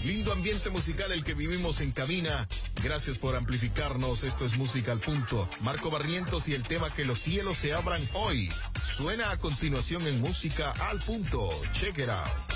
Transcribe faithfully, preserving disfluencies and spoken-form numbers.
Lindo ambiente musical el que vivimos en cabina. Gracias por amplificarnos. Esto es Música al Punto. Marco Barrientos y el tema Que los cielos se abran hoy. Suena a continuación en Música al Punto. Check it out.